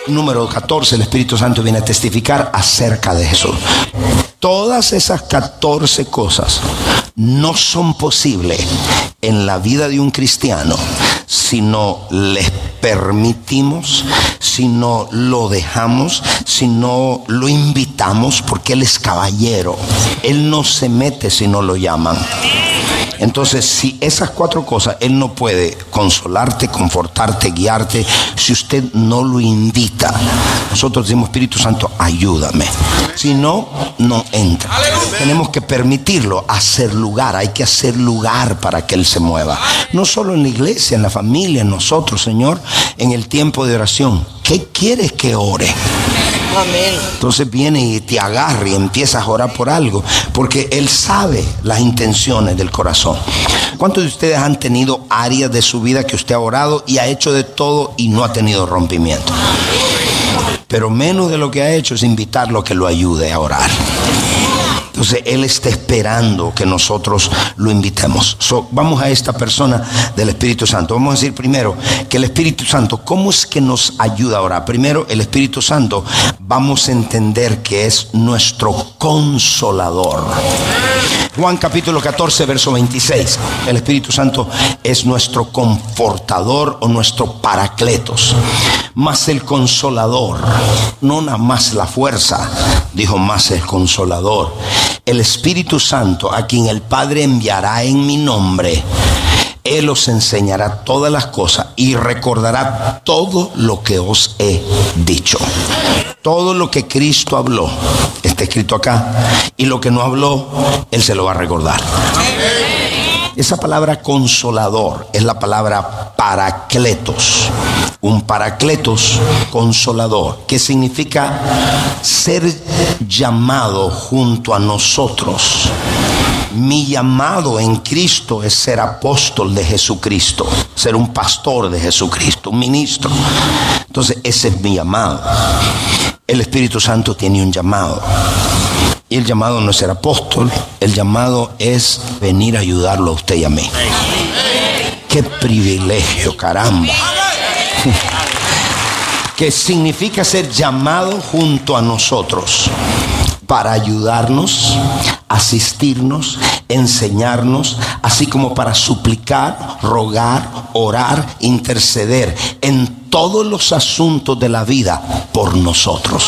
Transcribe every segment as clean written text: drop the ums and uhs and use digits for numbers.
Número 14, el Espíritu Santo viene a testificar acerca de Jesús. Todas esas 14 cosas no son posibles en la vida de un cristiano si no les permitimos, si no lo dejamos, si no lo invitamos, porque Él es caballero. Él no se mete si no lo llaman. Entonces, si esas 4 cosas, Él no puede consolarte, confortarte, guiarte, si usted no lo invita. Nosotros decimos, Espíritu Santo, ayúdame. Si no, no entra. Tenemos que permitirlo, hacer lugar. Hay que hacer lugar para que Él se mueva. No solo en la iglesia, en la familia, en nosotros, Señor, en el tiempo de oración. ¿Qué quieres que ore? Amén. Entonces viene y te agarra y empiezas a orar por algo, porque Él sabe las intenciones del corazón. ¿Cuántos de ustedes han tenido áreas de su vida que usted ha orado y ha hecho de todo y no ha tenido rompimiento? Pero menos de lo que ha hecho es invitarlo a que lo ayude a orar. Entonces Él está esperando que nosotros lo invitemos. Vamos a esta persona del Espíritu Santo. Vamos a decir primero que el Espíritu Santo, ¿cómo es que nos ayuda a orar? Primero, el Espíritu Santo, vamos a entender que es nuestro consolador. Juan capítulo 14, verso 26. El Espíritu Santo es nuestro confortador o nuestro paracletos. Más el consolador, no nada más la fuerza, dijo más el consolador. El Espíritu Santo, a quien el Padre enviará en mi nombre, Él os enseñará todas las cosas y recordará todo lo que os he dicho. Todo lo que Cristo habló está escrito acá, y lo que no habló, Él se lo va a recordar. Esa palabra consolador es la palabra paracletos. Un paracletos consolador, que significa ser llamado junto a nosotros. Mi llamado en Cristo es ser apóstol de Jesucristo, ser un pastor de Jesucristo, un ministro. Entonces ese es mi llamado. El Espíritu Santo tiene un llamado. Y el llamado no es ser apóstol, el llamado es venir a ayudarlo a usted y a mí. ¡Qué privilegio, caramba! Que significa ser llamado junto a nosotros para ayudarnos, asistirnos, enseñarnos, así como para suplicar, rogar, orar, interceder en todos los asuntos de la vida por nosotros.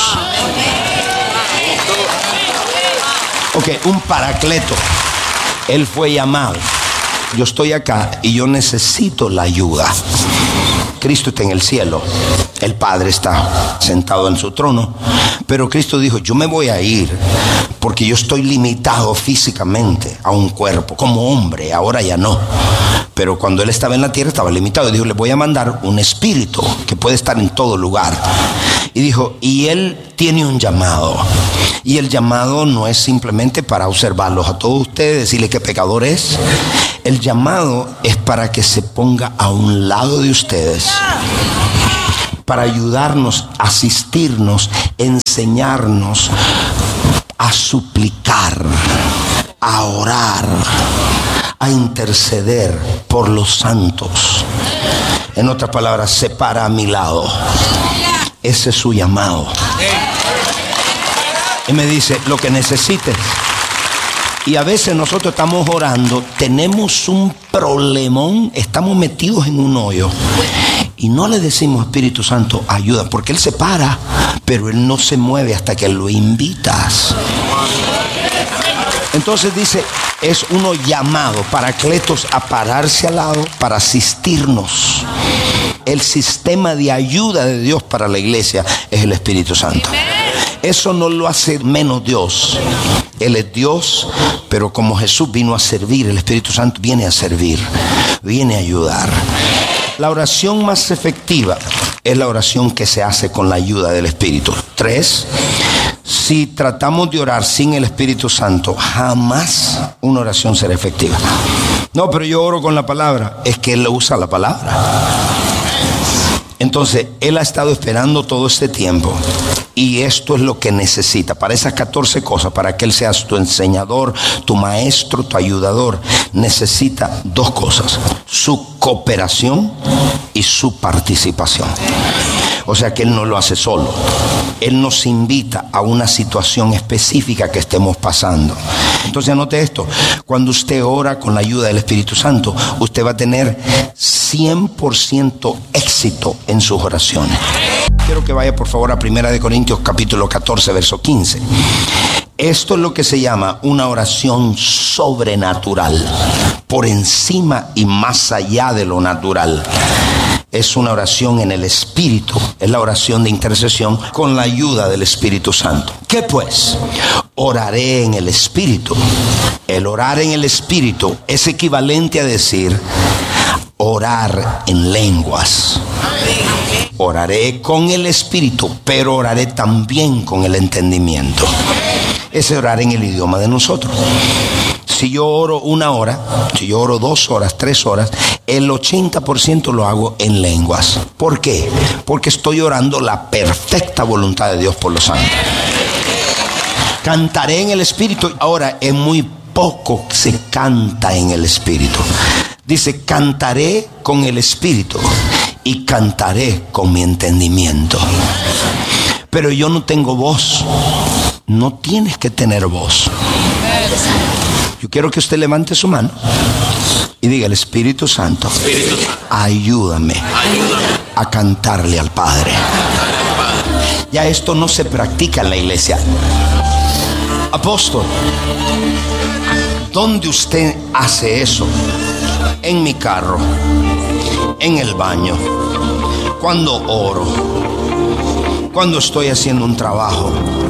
Ok, un paracleto. Él fue llamado. Yo estoy acá y yo necesito la ayuda. Cristo está en el cielo, el Padre está sentado en su trono, pero Cristo dijo, yo me voy a ir porque yo estoy limitado físicamente a un cuerpo, como hombre, ahora ya no. Pero cuando Él estaba en la tierra estaba limitado, y dijo, le voy a mandar un espíritu que puede estar en todo lugar. Y dijo, y Él tiene un llamado. Y el llamado no es simplemente para observarlos a todos ustedes, decirle qué pecador es. El llamado es para que se ponga a un lado de ustedes, para ayudarnos, asistirnos, enseñarnos a suplicar, a orar, a interceder por los santos. En otras palabras, se para a mi lado. Ese es su llamado. Y me dice, lo que necesites. Y a veces nosotros estamos orando, tenemos un problemón, estamos metidos en un hoyo y no le decimos, Espíritu Santo, ayuda, porque Él se para, pero Él no se mueve hasta que lo invitas. Entonces dice, es uno llamado, paracletos, a pararse al lado para asistirnos. El sistema de ayuda de Dios para la iglesia es el Espíritu Santo. Eso no lo hace menos Dios. Él es Dios, pero como Jesús vino a servir, el Espíritu Santo viene a servir, viene a ayudar. La oración más efectiva es la oración que se hace con la ayuda del Espíritu. 3, si tratamos de orar sin el Espíritu Santo, jamás una oración será efectiva. No, pero yo oro con la palabra. Es que Él usa la palabra. Entonces, Él ha estado esperando todo este tiempo. Y esto es lo que necesita. Para esas 14 cosas, para que Él sea tu enseñador, tu maestro, tu ayudador, necesita 2 cosas: su cooperación y su participación. O sea que Él no lo hace solo. Él nos invita a una situación específica que estemos pasando. Entonces anote esto: cuando usted ora con la ayuda del Espíritu Santo, usted va a tener 100% éxito en sus oraciones. Quiero que vaya por favor a 1 Corintios capítulo 14, verso 15. Esto es lo que se llama una oración sobrenatural, por encima y más allá de lo natural. Es una oración en el Espíritu, es la oración de intercesión con la ayuda del Espíritu Santo. ¿Qué pues? Oraré en el Espíritu. El orar en el Espíritu es equivalente a decir orar en lenguas. Oraré con el Espíritu, pero oraré también con el entendimiento. Es orar en el idioma de nosotros. Si yo oro 1 hora, si yo oro 2 horas, 3 horas, el 80% lo hago en lenguas. ¿Por qué? Porque estoy orando la perfecta voluntad de Dios por los santos. Cantaré en el Espíritu. Ahora, es muy poco se canta en el Espíritu. Dice, cantaré con el Espíritu y cantaré con mi entendimiento. Pero yo no tengo voz. No tienes que tener voz. Yo quiero que usted levante su mano y diga: el Espíritu Santo, ayúdame a cantarle al Padre. Ya esto no se practica en la iglesia. Apóstol, ¿dónde usted hace eso? En mi carro, en el baño, cuando oro, cuando estoy haciendo un trabajo.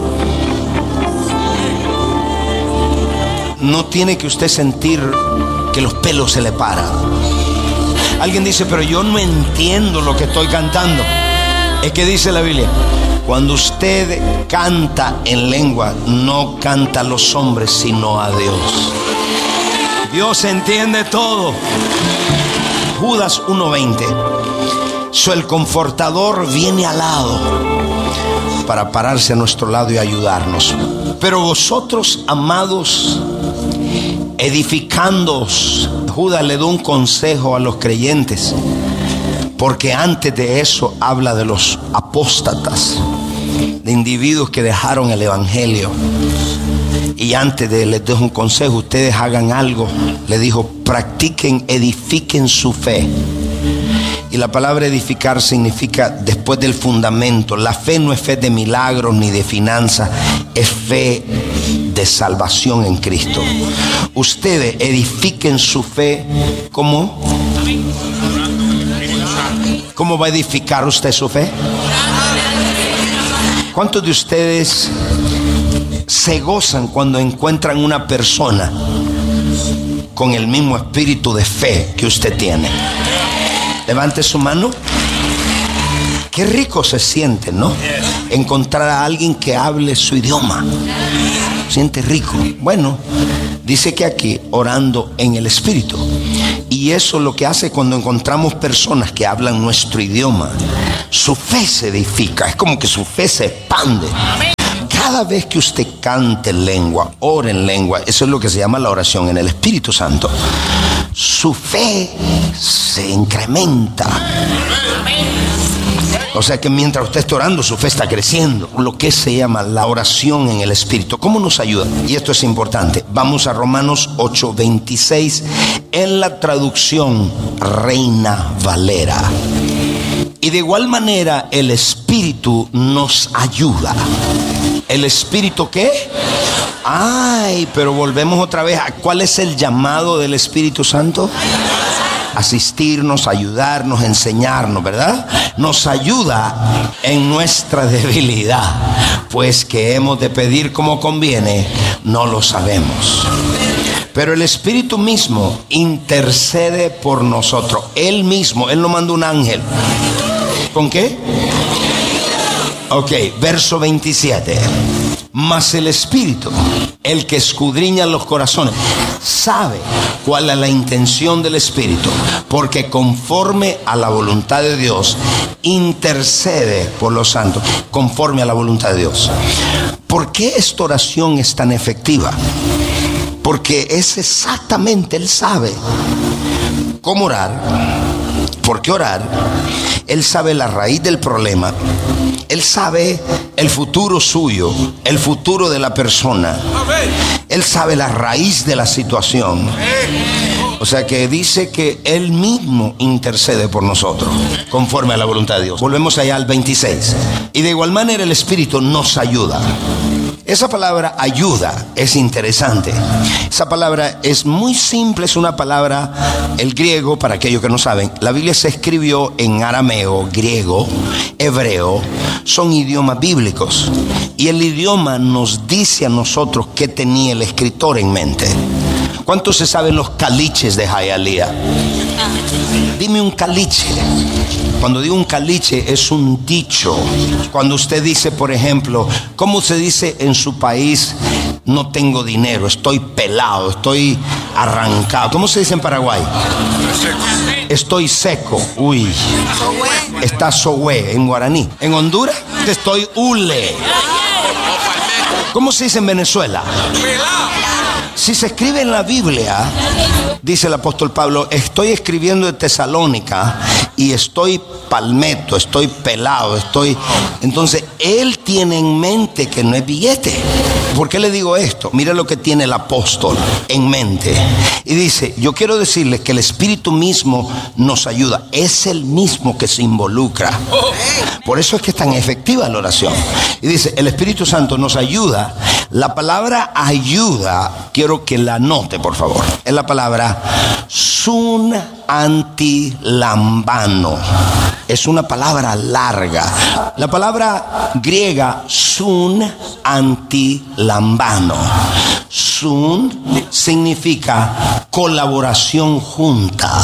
No tiene que usted sentir que los pelos se le paran. Alguien dice: pero yo no entiendo lo que estoy cantando. Es que dice la Biblia: cuando usted canta en lengua, no canta a los hombres, sino a Dios. Dios entiende todo. Judas 1:20. El Confortador viene al lado para pararse a nuestro lado y ayudarnos. Pero vosotros, amados, edificándoos. Judas le da un consejo a los creyentes, porque antes de eso habla de los apóstatas, de individuos que dejaron el evangelio. Y antes de les dejo un consejo: ustedes hagan algo. Le dijo: practiquen, edifiquen su fe. Y la palabra edificar significa después del fundamento. La fe no es fe de milagros ni de finanzas, es fe de salvación en Cristo. Ustedes edifiquen su fe. ¿Cómo? ¿Cómo va a edificar usted su fe? ¿Cuántos de ustedes se gozan cuando encuentran una persona con el mismo espíritu de fe que usted tiene? Levante su mano. Qué rico se siente, ¿no? Encontrar a alguien que hable su idioma. Siente rico. Bueno, dice que aquí orando en el Espíritu. Y eso es lo que hace cuando encontramos personas que hablan nuestro idioma. Su fe se edifica. Es como que su fe se expande. Cada vez que usted cante en lengua, ore en lengua, eso es lo que se llama la oración en el Espíritu Santo. Su fe se incrementa. O sea que mientras usted está orando, su fe está creciendo. Lo que se llama la oración en el Espíritu. ¿Cómo nos ayuda? Y esto es importante. Vamos a Romanos 8:26 en la traducción Reina Valera. Y de igual manera el Espíritu nos ayuda. ¿El Espíritu qué? Ay, pero volvemos otra vez. ¿Cuál es el llamado del Espíritu Santo? Asistirnos, ayudarnos, enseñarnos, ¿verdad? Nos ayuda en nuestra debilidad, pues que hemos de pedir como conviene, no lo sabemos. Pero el Espíritu mismo intercede por nosotros. Él mismo, Él nos mandó un ángel. ¿Con qué? Ok, verso 27. Mas el Espíritu, el que escudriña los corazones, sabe cuál es la intención del Espíritu, porque conforme a la voluntad de Dios, intercede por los santos, conforme a la voluntad de Dios. ¿Por qué esta oración es tan efectiva? Porque es exactamente, Él sabe cómo orar, por qué orar. Él sabe la raíz del problema. Él sabe el futuro suyo, el futuro de la persona. Él sabe la raíz de la situación. O sea que dice que Él mismo intercede por nosotros, conforme a la voluntad de Dios. Volvemos allá al 26. Y de igual manera el Espíritu nos ayuda. Esa palabra ayuda es interesante. Esa palabra es muy simple, es una palabra, el griego, para aquellos que no saben, la Biblia se escribió en arameo, griego, hebreo, son idiomas bíblicos. Y el idioma nos dice a nosotros qué tenía el escritor en mente. ¿Cuántos se saben los caliches de Hialeah? Dime un caliche. Cuando digo un caliche es un dicho. Cuando usted dice, por ejemplo, ¿cómo se dice en su país? No tengo dinero, estoy pelado, estoy arrancado. ¿Cómo se dice en Paraguay? Estoy seco. Uy, está sohue en guaraní. En Honduras, estoy hule. ¿Cómo se dice en Venezuela? Si se escribe en la Biblia, dice el apóstol Pablo, estoy escribiendo de Tesalónica y estoy palmeto, estoy pelado, Entonces, él tiene en mente que no es billete. ¿Por qué le digo esto? Mira lo que tiene el apóstol en mente. Y dice, yo quiero decirles que el Espíritu mismo nos ayuda. Es el mismo que se involucra. Por eso es que es tan efectiva la oración. Y dice, el Espíritu Santo nos ayuda. La palabra ayuda, quiero que la anote, por favor. Es la palabra sun antilambano. Es una palabra larga. La palabra griega sun antilambano. Sun significa colaboración junta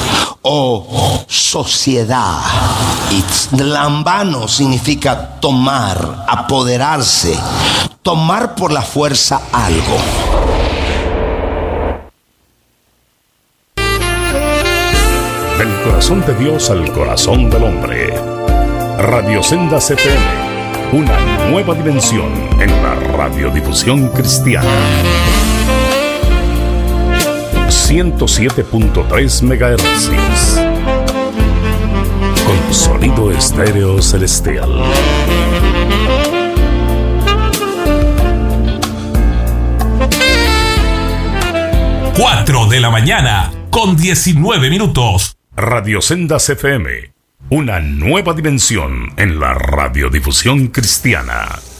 o sociedad. Y lambano significa tomar, apoderarse, tomar por la fuerza algo. Del corazón de Dios al corazón del hombre. Radio Sendas FM, una nueva dimensión en la radiodifusión cristiana. 107.3 MHz. Con sonido estéreo celestial. 4 de la mañana, con 19 minutos. Radio Sendas FM, una nueva dimensión en la radiodifusión cristiana.